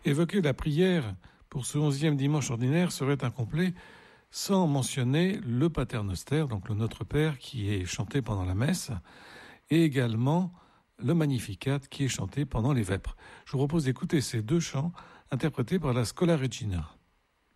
Évoquer la prière pour ce 11e dimanche ordinaire serait incomplet sans mentionner le Paternoster, donc le Notre Père qui est chanté pendant la messe, et également le Magnificat qui est chanté pendant les vêpres. Je vous propose d'écouter ces deux chants interprétés par la Schola Regina.